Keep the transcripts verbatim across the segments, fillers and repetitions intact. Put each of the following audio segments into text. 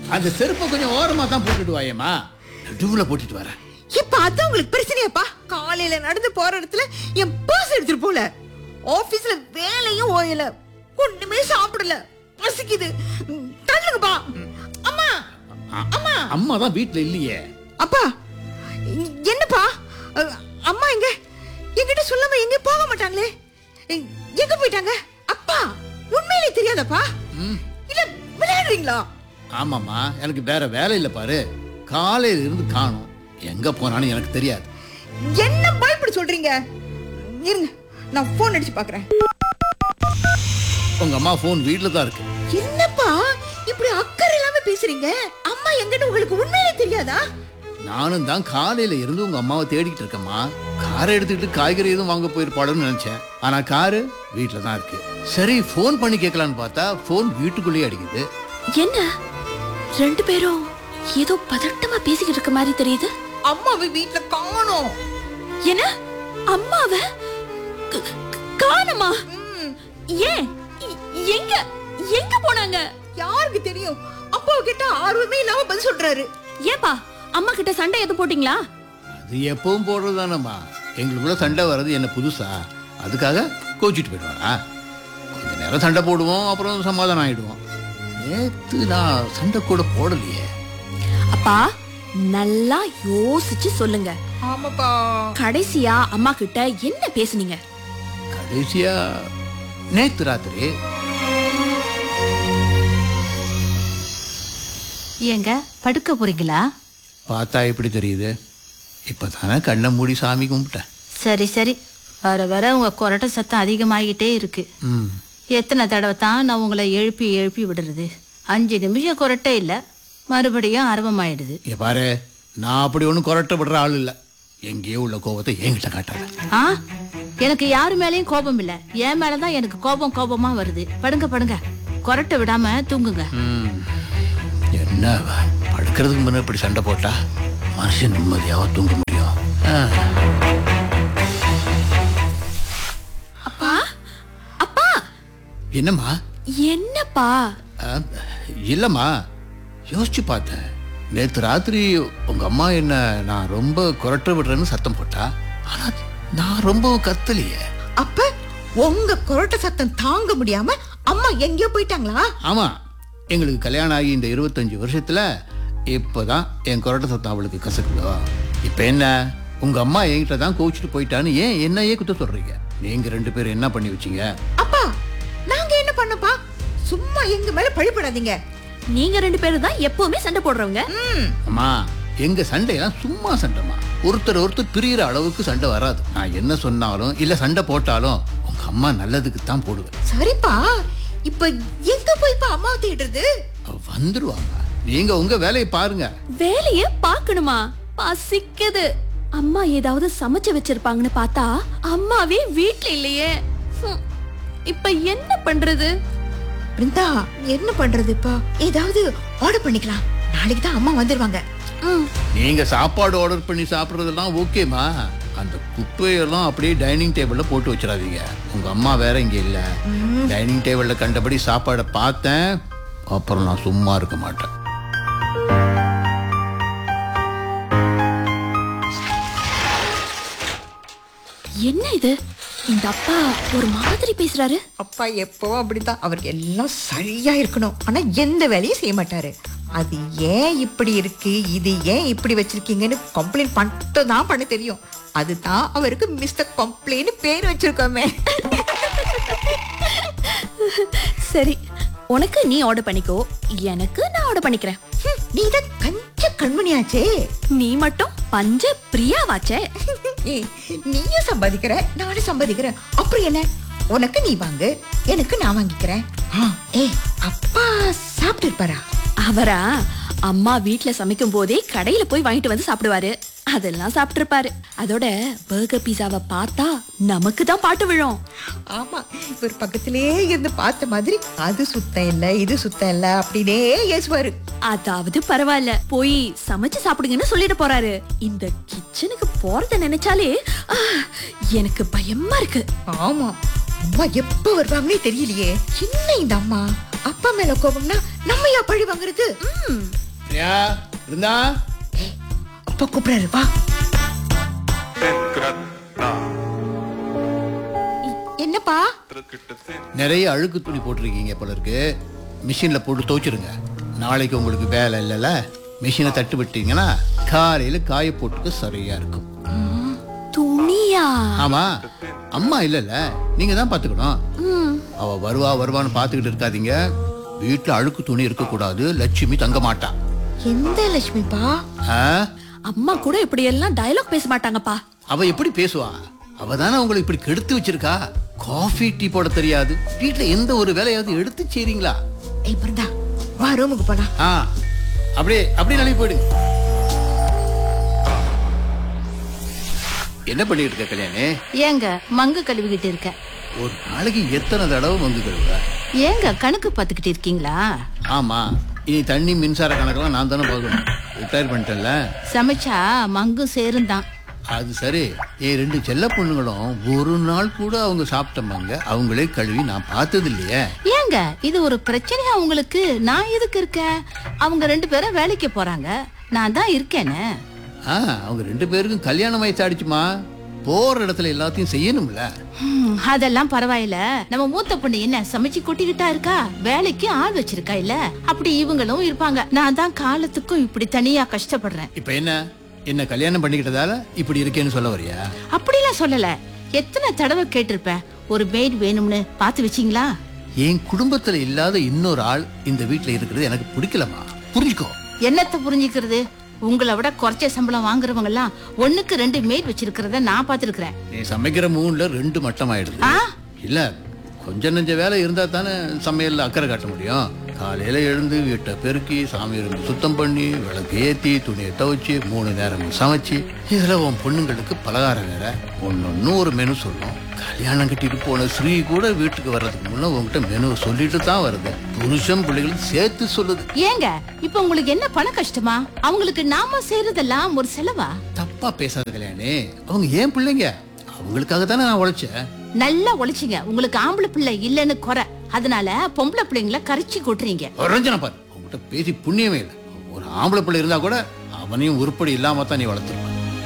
அந்த செருப்பை கொஞ்சம் ஓரமா தான் போட்டுட்டு வாயேம்மா. நடுவுல போட்டுட்டு வரேன். இப்ப அதான் உங்களுக்கு பிரச்சனையாப்பா? காலையில நடந்து போற இடத்துல என் பர்ஸ் எடுத்துட்டு போல, ஆபீஸ்ல வேலையும் ஓயல, ஒண்ணுமே சாப்பிடல, பசிக்குது, தள்ளுங்கப்பா. அம்மா அம்மா அம்மா தான் வீட்டுல இல்லையே. அப்பா என்னப்பா? அம்மா எங்க? என்கிட்ட சொல்லாம எங்க போக மாட்டாங்களே, எங்க போயிட்டாங்க? அப்பா உண்மையிலே தெரியாதப்பா? இல்ல விளையாடுறீங்களா? ஆமாம்மா, எனக்கு வேற வேலை இல்ல பாரு. காலையில இருந்து காணோம், எங்க போனான்னு எனக்கு தெரியாது. என்ன பயப்பட சொல்றீங்க? இருங்க, நான் போன் அடிச்சு பாக்குறேன். உங்க அம்மா போன் வீட்டுல தான் இருக்கு. என்னப்பா இப்படி அக்கறை இல்லாம பேசுறீங்க? அம்மா எங்கன்னு உங்களுக்கு உண்மையிலே தெரியாதா? நானும் தான் காலையில இருந்து உங்க அம்மாவை தேடிக்கிட்டு இருக்கேம்மா. காரை எடுத்துக்கிட்டு காய்கறி எதுவும் வாங்க போயிருப்பாளுன்னு நினைச்சேன். ஆனா காரு வீட்டுல தான் இருக்கு. சரி போன் பண்ணி கேட்கலான்னு பார்த்தா போன் வீட்டுக்குள்ளேயே அடிக்குது. என்ன ரெண்டு பேரும் ஏதோ பதட்டமா பேசிக்கிட்டு இருக்க மாதிரி தெரியுது. அம்மாவை வீட்டுல காணோம். என்ன அம்மாவை காணோமா? ஏன்? எங்க எங்க போனாங்க? யாருக்கு தெரியும்? அப்பா கிட்ட ஆர்வமே இல்லாம பதில் சொல்றாரு. ஏப்பா அம்மா கிட்ட சண்டை எதுவும் போட்டீங்களா? அது எப்பவும் போடுறதுதானம்மா. எங்களுக்குள்ள சண்டை வர்றது என்ன புதுசா? அதுக்காக கோச்சிட்டு போயிடுவாரா? கொஞ்ச நேரம் சண்டை போடுவோம், அப்புறம் சமாதானம் ஆயிடுவோம். நேத்து நான் சண்டை கூட போடலையே. அப்பா நல்லா யோசிச்சு சொல்லுங்க. ஆமாப்பா. கடைசியா அம்மா கிட்ட என்ன பேசுனீங்க? கடைசியா நேத்து ராத்திரி. ஏங்க படுக்க போறீங்களா? பார்த்தா எப்படி தெரியுது? இப்பதானே கண்ணை மூடி சாமி கும்பிட்டேன். சரி சரி, வர வர உங்க கொரட்டை சத்தம் அதிகமாகிட்டே இருக்கு. ம் எத்தனை தடவை தான் நான் உங்களை எழுப்பி எழுப்பி விடுறது? அஞ்சு நிமிஷம் கொரட்டை இல்லை, மறுபடியும் ஆர்வமாயிடுது. இங்க பாரு, நான் அப்படி ஒன்றும் கொரட்டை விடுற ஆள் இல்லை. எங்கேயோ உள்ள கோபத்தை என்கிட்ட காட்டுறேன். ஆ, எனக்கு யாரு மேலேயும் கோபம் இல்லை, என் மேலதான் எனக்கு கோபம் கோபமா வருது. படுங்க படுங்க, கொரட்டை விடாம தூங்குங்க. என்ன படுக்கிறதுக்கு முன்ன இப்படி சண்டை போட்டா மனுஷன் நிம்மதியாவ தூங்க முடியும்? அப்பா அப்பா என்னம்மா? என்னப்பா? இல்லம்மா, யோசிச்சு பார்த்தேன். நேற்று ராத்திரி உங்க அம்மா என்ன நான் ரொம்ப கொரட்டை விடுறேன்னு சத்தம் போட்டா, ஆனா நான் ரொம்ப கத்தலையே. அப்ப உங்க கொரட்டை சத்தம் தாங்க முடியாம அம்மா எங்கேயோ போயிட்டாங்களா? ஆமா, எங்களுக்கு கல்யாணம் ஆகி இந்த இருபத்தஞ்சு வருஷத்துல இப்பதான் என் கொரட்டை சத்தம் அவளுக்கு கசக்குதோ. இப்ப என்ன, உங்க அம்மா என்கிட்ட தான் கோவிச்சுட்டு போயிட்டான்னு ஏன் என்னையே குத்த சொல்றீங்க? நீங்க ரெண்டு பேரும் என்ன பண்ணி வச்சீங்க? அப்பா நாங்க என்ன பண்ணப்பா? சும்மா எங்க மேல பழிப்படாதீங்க. நீங்க ரெண்டு பேரும் தான் எப்பவுமே சண்டை போடுறவங்க. அம்மா, எங்க சண்டையெல்லாம் சும்மா சண்டைமா. ஒருத்தர் ஒருத்தர் பிரியிற அளவுக்கு சண்டை வராது. நான் என்ன சொன்னாலும் இல்ல சண்டை போட்டாலும் உங்க அம்மா நல்லதுக்கு தான் போடுவேன். சரிப்பா, இப்ப எங்க போய் இப்ப அம்மா தேடுறது? வந்துருவாங்க, நீங்க உங்க வேலையை பாருங்க. வேலைய பாக்கணுமா? பசிக்குது. அம்மா ஏதாவது சமைச்சு வச்சிருப்பாங்கன்னு பார்த்தா அம்மாவே வீட்ல இல்லையே. இப்ப என்ன பண்றது? பிருந்தா, என்ன பண்றது? இப்ப ஏதாவது ஆர்டர் பண்ணிக்கலாம், நாளைக்கு தான் அம்மா வந்துருவாங்க. நீங்க சாப்பாடு ஆர்டர் பண்ணி சாப்பிடுறதெல்லாம் ஓகேமா. அந்த குப்பையெல்லாம் அப்படியே டைனிங் டேபிள்ல போட்டு வச்சிடாதீங்க. உங்க அம்மா வேற இங்க இல்ல. டைனிங் டேபிள்ல கண்டபடி சாப்பாடை பார்த்தேன், அப்புறம் நான் சும்மா இருக்க மாட்டேன். என்ன இது? இந்த அப்பா ஒரு மாதிரி பேசுறாரு. அப்பா எப்போ அப்படிதான், அவருக்கு எல்லாம் சரியா இருக்கணும், ஆனா எந்த வேலையும் செய்ய மாட்டாரு. அது ஏன் இப்படி இருக்கு, இது ஏன் இப்படி வச்சிருக்கீங்கன்னு கம்ப்ளைண்ட் மட்டும் தான் பண்ண தெரியும். அதுதான் அவருக்கு மிஸ்டர் கம்ப்ளைண்ட் பேர் வச்சிருக்கோமே. சரி, உனக்கு நீ ஆர்டர் பண்ணிக்கோ, எனக்கு நான் ஆர்டர் பண்ணிக்கிறேன். நீ தான் கஞ்ச கண்மணியாச்சே. நீ மட்டும் பஞ்ச பிரியாவாச்சே. நீயும் சம்பாதிக்கிற, நானும் சம்பாதிக்கிறேன், அப்புறம் என்ன? உனக்கு நீ வாங்கு, எனக்கு நான் வாங்கிக்கிறேன். ஏய், அப்பா சாப்பிட்டு இருப்பாரா? அவரா அம்மா வீட்டுல சமைக்கும் போதே கடையில போய் வாங்கிட்டு வந்து சாப்பிடுவாரு. அதெல்லாம் சாப்பிட்டு இருப்பாரு. அதோட பர்கர் பீஸாவை பார்த்தா நமக்கு தான் பாட்டு விழும். ஆமா, இவர் பக்கத்திலே இருந்து பார்த்த மாதிரி அது சுத்தம் இல்ல, இது சுத்தம் இல்ல அப்படின்னே ஏசுவாரு. அதாவது பரவாயில்ல, போய் சமைச்சு சாப்பிடுங்கன்னு சொல்லிட்டு போறாரு. இந்த கிச்சனுக்கு போறத நினைச்சாலே எனக்கு பயமா இருக்கு. ஆமா, அம்மா எப்ப வருவாங்கன்னே தெரியலையே. என்ன இந்த அம்மா அப்பா மேல கோபம்னா நம்ம யா பழி வாங்குறது? பிரியா இருந்தா அப்பா கூப்பிடுறாரு, வா. என்னப்பா? நிறைய அழுக்கு துணி போட்டிருக்கீங்க போல இருக்கு. மிஷின்ல போட்டு துவைச்சிருங்க. நாளைக்கு உங்களுக்கு வேலை இல்லைல்ல, மிஷினை தட்டு விட்டீங்கன்னா காலையில காய போட்டுக்க சரியா இருக்கும். துணியா? ஆமா, அம்மா இல்லல்ல, நீங்க தான் பாத்துக்கணும். அவ வருவா வருவான்னு பாத்துக்கிட்டு இருக்காதீங்க. வீட்டுல அழுக்கு துணி இருக்க கூடாது. லட்சுமி தங்க மாட்டா. எந்த லட்சுமிப்பா? ஆ? அம்மா கூட இப்படி எல்லாம் டயலாக் பேச மாட்டாங்கப்பா. அவ எப்படி பேசுவா? அவ தானே உங்களை இப்படி கெடுத்து வச்சிருக்கா. காஃபி டீ போட தெரியாது. வீட்டுல எந்த ஒரு வேலையாவது எடுத்து செய்றீங்களா? ஏய் பிருந்தா, வா ரூமுக்கு போலாம். ஆ, அப்படியே அப்படியே நழுவி போயிடுங்க. என்ன பண்ணிட்டு இருக்க கல்யாணி? ஏங்க மங்கு கழுவிக்கிட்டு இருக்க? ஒரு நாளைக்கு எத்தனை தடவை மங்கு கழுவ? ஏங்க கணக்கு பார்த்துக்கிட்டு இருக்கீங்களா? ஆமா, இனி தண்ணி மின்சார கணக்கெல்லாம் நான் தானே பார்க்கணும். ரிட்டையர் பண்ணிட்டேன்ல. சமைச்சா மங்கு சேருந்தான். அது சரி. ஏ ரெண்டு செல்ல பொண்ணுங்களும் ஒரு நாள் கூட அவங்க சாப்பிட்டமாங்க அவங்களே கழுவி நான் பார்த்தது இல்லையே. ஏங்க இது ஒரு பிரச்சனையா உங்களுக்கு? நான் எதுக்கு இருக்கேன்? அவங்க ரெண்டு பேரும் வேலைக்கு போறாங்க, நான் தான் இருக்கேன்னு. ஆ, அவங்க ரெண்டு பேருக்கும் கல்யாணம் வயசாடிச்சுமா. போற இடத்துல எல்லாத்தையும் செய்யணும்ல. ஹம், அதெல்லாம் பரவாயில்ல. நம்ம மூத்த பொண்ணு என்ன சமைச்சு கொட்டிக்கிட்டா இருக்கா? வேலைக்கு ஆள் வச்சிருக்கா இல்ல? அப்படி இவங்களும் இருப்பாங்க. நான் தான் காலத்துக்கும் இப்படி தனியா கஷ்டப்படுறேன். இப்ப என்ன என்ன கல்யாணம் பண்ணிக்கிட்டதால இப்படி இருக்கேன்னு சொல்ல வரியா? அப்படிலாம் சொல்லல. எத்தனை தடவை கேட்டிருப்பேன், ஒரு மெய்ட் வேணும்னு பாத்து வச்சீங்களா? என் குடும்பத்துல இல்லாத இன்னொரு ஆள் இந்த வீட்டுல இருக்கிறது எனக்கு பிடிக்கலமா. புரிஞ்சுக்கோ. என்னத்தை புரிஞ்சுக்கிறது? உங்களை விட குறைச்ச சம்பளம் வாங்குறவங்க எல்லாம் ஒண்ணுக்கு ரெண்டு மேட் வச்சிருக்கிறத நான் பாத்துருக்கிறேன். நீ சமைக்கிற மூணுல ரெண்டு மட்டம் ஆயிடுது. ஆ? இல்ல, கொஞ்சம் நெஞ்ச வேலை இருந்தா தானே சமையல்ல அக்கறை காட்ட முடியும். காலையில எழுந்து வீட்டை பெருக்கி சாமி இருந்து சுத்தம் பண்ணி விளக்கு ஏத்தி துணியை துவைச்சு மூணு நேரம் சமைச்சு, இதுல உன் பொண்ணுங்களுக்கு பலகாரம் வேற ஒன்னொன்னு ஒரு மெனு சொல்லும். கல்யாணம் கட்டிட்டு போன ஸ்ரீ கூட வீட்டுக்கு வர்றதுக்கு முன்ன உங்ககிட்ட மெனு சொல்லிட்டு தான் வருது. புருஷன் பிள்ளைகளும் சேர்த்து சொல்லுது. ஏங்க இப்ப உங்களுக்கு என்ன பண கஷ்டமா? அவங்களுக்கு நாம செய்யறதெல்லாம் ஒரு செலவா? தப்பா பேசாத கல்யாணி. அவங்க ஏன் பிள்ளைங்க, அவங்களுக்காக தானே நான் உழைச்சேன். நல்லா உழைச்சிங்க. உங்களுக்கு ஆம்பளை பிள்ளை இல்லன்னு குறை, அதனால பொம்பளை பிள்ளைங்களை கரிச்சு கொட்டுறீங்க. ரஞ்சனா பாரு, உங்ககிட்ட பேசி புண்ணியமே இல்லை. ஒரு ஆம்பளை பிள்ளை இருந்தா கூட அவனையும் உருப்படி இல்லாம தான் நீ வளர்த்துருப்ப.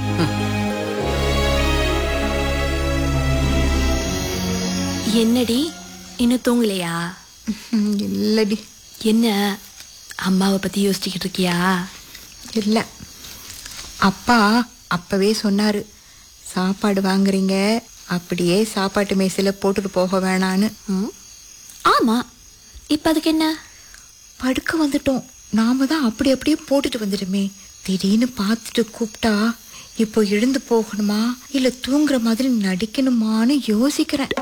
என்னடி இன்னும் தூங்கலையா? இல்லடி. என்ன அம்மாவை பத்தி யோசிச்சுக்கிட்டு இருக்கியா? இல்ல, அப்பா அப்பவே சொன்னாரு, சாப்பாடு வாங்குறீங்க அப்படியே சாப்பாட்டு மேசையில போட்டுட்டு போக வேணான்னு. ம், ஆமா. இப்ப அதுக்கு என்ன? படுக்க வந்துட்டோம். நாம தான் அப்படி அப்படியே போட்டுட்டு வந்துடுமே. திடீர்னு பார்த்துட்டு கூப்பிட்டா இப்போ எழுந்து போகணுமா இல்ல தூங்குற மாதிரி நடிக்கணுமான்னு யோசிக்கிறேன்.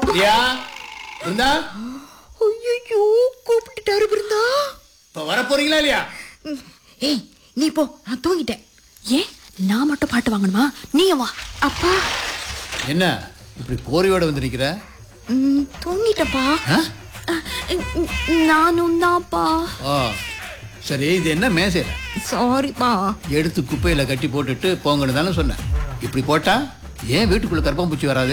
ஐயோ, கூப்பிட்டுட்டாரு பிருந்தா. இப்ப வர போறீங்களா இல்லையா? ஏய் நீ போ, நான் தூங்கிட்டேன். ஏன் நான் மட்டும் பாட்டு வாங்கணுமா? நீ வா. அப்பா என்ன இப்படி கோரியோட வந்து நிக்கிற? ம், தூங்கிட்டப்பா. நானும் தான்ப்பா. ஆ, சரி. இது என்ன மேசையில? சாரிப்பா. எடுத்து குப்பையில கட்டி போட்டுட்டு போங்கன்னு தானே சொன்னேன். இப்படி போட்டா ஏன் வீட்டுக்குள்ள கர்ப்பம்பூச்சி வராது?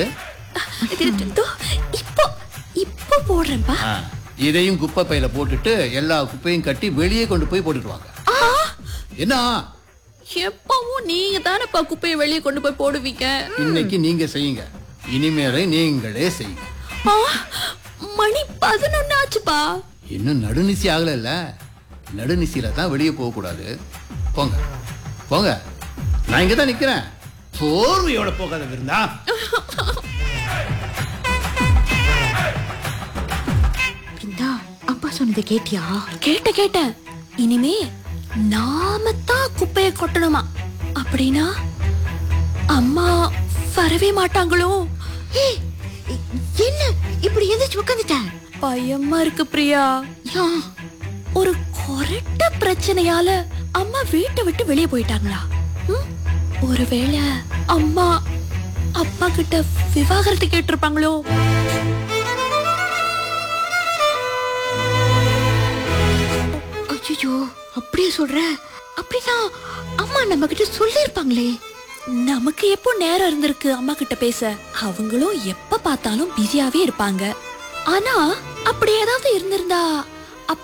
இப்போ இப்போ போடுறேன்ப்பா. ஆ, இதையும் குப்பை பையில போட்டுட்டு எல்லா குப்பையும் கட்டி வெளியே கொண்டு போய் போட்டுட்டு வாங்க. என்ன எப்பவும் நீங்க தானேப்பா குப்பையை வெளியே கொண்டு போய் போடுவீங்க. இன்னைக்கு நீங்க செய்யுங்க, இனிமேலை நீங்களே செய்யுங்க. மணி பதினொன்னு ஆச்சுப்பா. இன்னும் நடுநிசி ஆகல. நடுநிசியில தான் வெளியே போக கூடாது. போங்க போங்க, நான் இங்க தான் நிக்கிறேன். போர்வையோட போகாத விருந்தா. பிருந்தா, அப்பா சொன்னதை கேட்டியா? கேட்ட கேட்டேன். இனிமே நாம தான் குப்பையை கொட்டணுமா? அப்படின்னா அம்மா வரவே மாட்டாங்களோ? ஏய், என்ன இப்படி எந்திரிச்சு உட்காந்துட்ட? பயமா இருக்கு பிரியா. ஒரு கொரட்ட பிரச்சனையால அம்மா வீட்டை விட்டு வெளியே போயிட்டாங்களா? ம்? ஒருவேளை அம்மா அப்பா கிட்ட விவாகரத்து கேட்டிருப்பாங்களோ? ஐயோ, அப்படியே சொல்ற? அப்படின்னா அம்மா நம்ம கிட்ட சொல்லிருப்பாங்களே. நமக்கு எப்போ நேரம் இருந்திருக்கு அம்மா கிட்ட பேச? அவங்களும் எப்ப பார்த்தாலும் பிஸியாவே இருப்பாங்க. ஆனா அப்படி ஏதாவது இருந்திருந்தா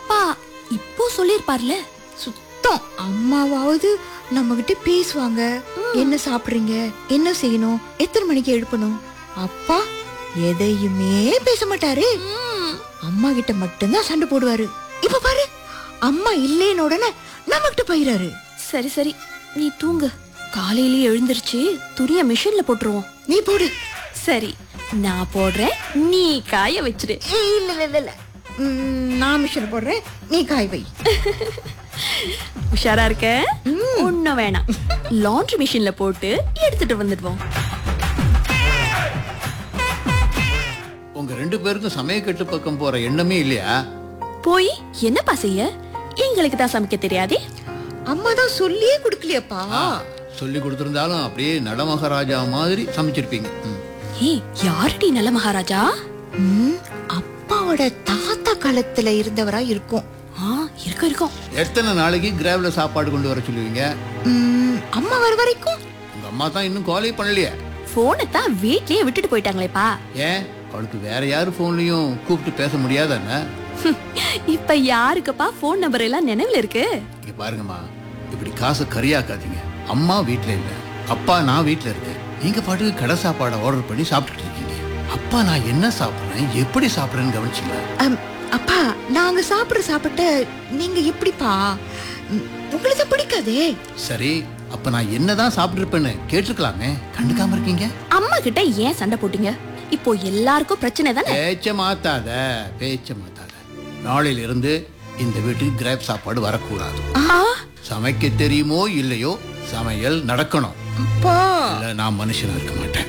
சொல்லிருப்பார்ல. சுத்தம். அம்மாவாவது நம்ம கிட்ட பேசுவாங்க. என்ன சாப்பிடுறீங்க, என்ன செய்யணும், எத்தனை மணிக்கு எழுப்பணும். அப்பா எதையுமே பேச மாட்டாரு. அம்மா கிட்ட மட்டும்தான் சண்டை போடுவாரு. இப்ப பாரு, அம்மா இல்லேன்னு உடனே நம்ம கிட்ட போயிறாரு. சரி சரி, நீ தூங்கு. காலையிலேயே எழுந்திருச்சு துணிய மிஷின்ல போட்டுருவோம். நீ போடு. சரி, நான் போடுறேன், நீ காய வச்சிரு. ஏய், இல்ல இல்ல இல்ல ம், நான் மிஷின் போடுறேன், நீ காய் வை. உஷாரா இருக்க? ஒண்ணும் வேணாம், லாண்ட்ரி மிஷின்ல போட்டு எடுத்துட்டு வந்துடுவோம். உங்க ரெண்டு பேருக்கும் சமயக்கட்டு பக்கம் போற எண்ணமே இல்லையா? போய் என்னப்பா செய்ய? எங்களுக்கு தான் சமைக்க தெரியாதே. அம்மா தான் சொல்லியே கொடுக்கலையப்பா. சொல்லி கொடுத்திருந்தாலும் அப்படியே நடமகாராஜா மாதிரி சமைச்சிருப்பீங்க. ம். ஏய், யாருடி நல்ல மகாராஜா? ம், அப்பாவோட தாத்தா காலத்துல இருந்தவரா இருக்கும். ஆ, இருக்கும் இருக்கும். எத்தனை நாளைக்கு கிராவ்ல சாப்பாடு கொண்டு வர சொல்லுவீங்க? ம், அம்மா வர வரைக்கும். உங்க அம்மா தான் இன்னும் காலே பண்ணலையே. போனை தான் வீட்லயே விட்டுட்டு போயிட்டாங்களேப்பா. ஏன், அவளுக்கு வேற யாரு போன்லயும் கூப்பிட்டு பேச முடியாதானே? இப்ப யாருக்குப்பா போன் நம்பர் எல்லாம் நினைவுல இருக்கு? இங்க பாருங்கம்மா, இப்படி காசை கரியாக்காதீங்க. அம்மா வீட்ல இல்ல, அப்பா நான் வீட்ல இருக்கேன். நீங்க பாட்டுக்கு கடை சாப்பாடை ஆர்டர் பண்ணி சாப்பிட்டுட்டு இருக்கீங்க. அப்பா நான் என்ன சாப்பிடுறேன், எப்படி சாப்பிடுறேன்னு கவனிச்சிங்களா? அம், அப்பா நாங்க சாப்பிடுற சாப்பிட்ட நீங்க எப்படிப்பா? ம், உங்களுக்கு பிடிக்காதே. சரி, அப்ப நான் என்னதான் சாப்பிட்டுருப்பேன்னு கேட்டிருக்கலாமே, கண்டுக்காம இருக்கீங்க. அம்மா கிட்ட ஏன் சண்டை போட்டீங்க? இப்போ எல்லாருக்கும் பிரச்சனை தானே. பேச்ச மாத்தாத, பேச்ச மாத்தாத. நாளையில இருந்து இந்த வீட்டுக்கு கிராப் சாப்பாடு வரக்கூடாது. சமைக்க தெரியுமோ இல்லையோ, சமையல் நடக்கணும். அப்பா இல்ல நான் மனுஷனா இருக்க மாட்டேன்.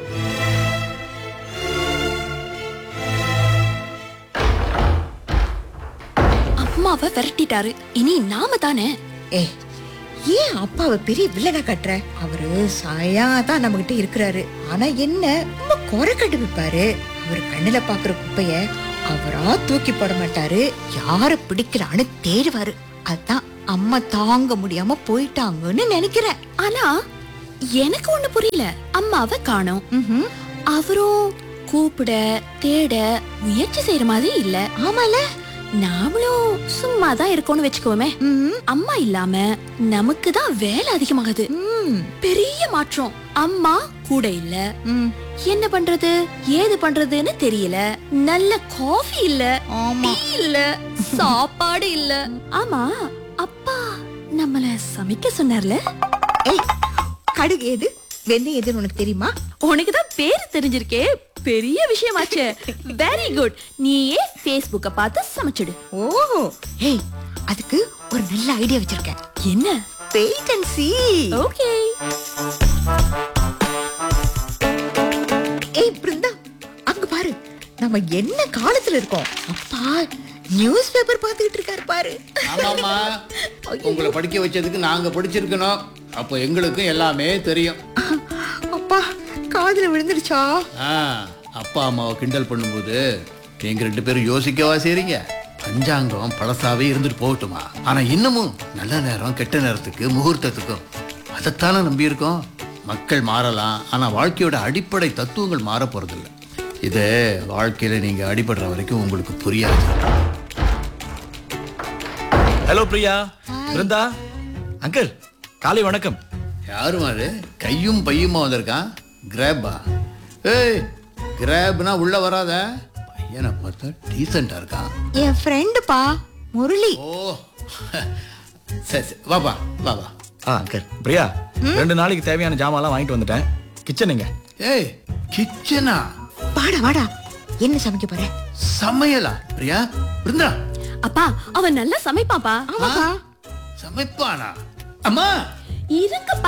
அம்மாவை விரட்டிட்டாரு, இனி நாம தானே. ஏ, ஏன் அப்பாவை பெரிய வில்லனா கட்டுற? அவரு சாயா தான் நம்ம கிட்ட இருக்கிறாரு. ஆனா என்ன ரொம்ப குறை கண்டுபிடிப்பாரு. அவர் கண்ணுல பாக்குற குப்பைய அவரா தூக்கி போட மாட்டாரு. யார பிடிக்கலான்னு தேடுவாரு. அதான் அம்மா தாங்க முடியாம போயிட்டாங்கன்னு நினைக்கிறேன். ஆனா எனக்கு ஒண்ணு புரியல. அம்மாவை காணோம். ம்ஹும். அவரும் கூப்பிட தேட முயற்சி செய்யற மாதிரி இல்ல. ஆமால, நாமளும் சும்மா தான் இருக்கோம்னு வச்சுக்கோமே. ம், அம்மா இல்லாம நமக்கு தான் வேலை அதிகமாகுது. ம், பெரிய மாற்றம். அம்மா கூட இல்ல, ம். என்ன பண்றது ஏது பண்றதுன்னு தெரியல. நல்ல காஃபி இல்ல, ஆமா. டீ இல்ல, சாப்பாடு இல்ல. ஆமா, அப்பா நம்மள சமைக்க சொன்னார்ல. ஏய், கடுகு எது வெந்தயம் எதுன்னு உனக்கு தெரியுமா? உனக்கு தான் பேரு தெரிஞ்சிருக்கே, பெரிய விஷயமாச்சே. Very good. நீயே Facebook'க பார்த்து சமைச்சிடு. ஓ, ஏய், அதுக்கு ஒரு நல்ல ஐடியா வச்சிருக்கேன். என்ன? Wait and sea. ஓகே. ஏய் பிருந்தா, அங்க பாரு, நம்ம என்ன காலத்துல இருக்கோம். அப்பா நியூஸ் பேப்பர் பார்த்துக்கிட்டு இருக்காரு பாரு. ஆமாமா, உங்களை படிக்க வச்சதுக்கு நாங்க படிச்சிருக்கணும். அப்போ எங்களுக்கும் எல்லாமே தெரியும். அப்பா காதுல விழுந்துருச்சா? ஆ, அப்பா அம்மாவை கிண்டல் பண்ணும்போது நீங்க ரெண்டு பேரும் யோசிக்கவா செய்றீங்க? பஞ்சாங்கம் பழசாவே இருந்துட்டு போகட்டுமா? ஆனா இன்னமும் நல்ல நேரம் கெட்ட நேரத்துக்கு முகூர்த்தத்துக்கும் அதைத்தானே நம்பி இருக்கோம். மக்கள் மாறலாம், ஆனா வாழ்க்கையோட அடிப்படை தத்துவங்கள் மாற போறதில்லை. இது வாழ்க்கையில நீங்க அடிபடுற வரைக்கும் உங்களுக்கு புரியாது. ஹலோ பிரியா, பிருந்தா, அங்கிள், காலை வணக்கம். யாரும் அது கையும் பையுமா வந்திருக்கான்? கிராப்பா? ஏய், கிராப்னா உள்ள வராத. பையனை பார்த்தா டீசெண்டா இருக்கான். என் ஃப்ரெண்டுப்பா முரளி. ஓ, சரி சரி, வாப்பா வா வா. ஆ அங்கிள், பிரியா, ரெண்டு நாளைக்கு தேவையான ஜாமான்லாம் வாங்கிட்டு வந்துட்டேன். கிச்சனுங்க. ஏய், கிச்சனா? வாடா வாடா, என்ன சமைக்க போற? சமையலா? பிரியா, பிருந்தா, அப்பா அவன் நல்லா சமைப்பாப்பா. ஆமாப்பா. சமைப்பானா? அம்மா இருங்கப்பா.